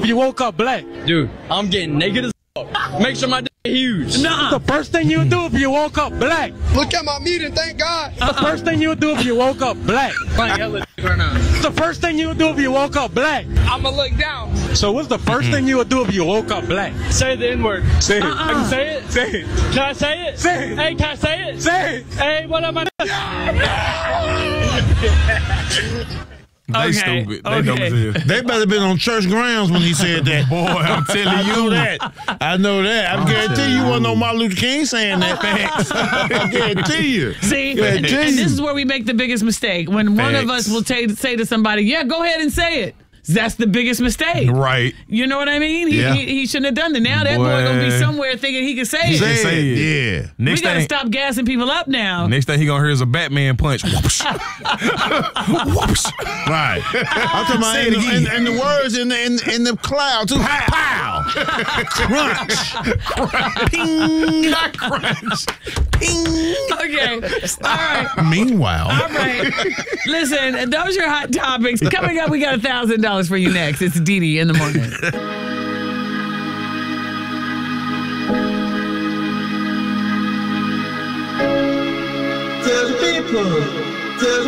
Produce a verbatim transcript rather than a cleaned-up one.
you woke up black? Dude, I'm getting naked as fuck. Make sure my dick is huge. Nah. The first thing you would do if you woke up black. Look at my meat and thank God. The first thing you would do if you woke up black. Like hella dick right now. The first thing you would do if you woke up black. I'ma look down. So what's the first thing you would do if you woke up black? Say the N-word. Say it. I can say it? Say it. Can I say it? Say it. Hey, can I say it? Say it. Hey, what am I? They Okay, stupid. They okay. dumb as hell. They better been on church grounds when he said that. Boy, I'm telling I you. know that. I know that. I I'm guarantee telling you you. wasn't no Martin Luther King saying that. Facts. I guarantee you. See, Yeah, and, geez. and this is where we make the biggest mistake. When one of Facts. us will ta- say to somebody, yeah, go ahead and say it. That's the biggest mistake. Right. You know what I mean? He, Yeah. he, he shouldn't have done it. Now that boy, Boy. gonna be somewhere thinking he can say it. Say Say it. it. Yeah. We Next gotta thing, stop gassing people up now. next thing he gonna hear is a Batman punch. Whoosh. Whoosh. Right. I'm talking about Say in it the, again. in, in the words in the, in, in the cloud too. Pow. Crunch. Ping. Not crunch. Ping. Okay. All right. Meanwhile. All right. Listen, those are your hot topics. Coming up, we got a thousand dollars for you next. It's Dee Dee in the morning. Tell the people, tell the